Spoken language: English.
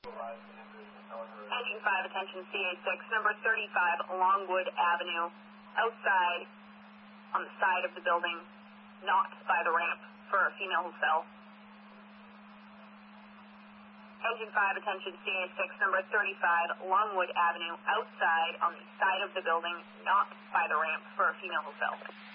Engine 5, attention CA6, number 35, Longwood Avenue, outside on the side of the building, not by the ramp for a female who fell. Engine 5, attention CA6, number 35, Longwood Avenue, outside on the side of the building, not by the ramp for a female who fell.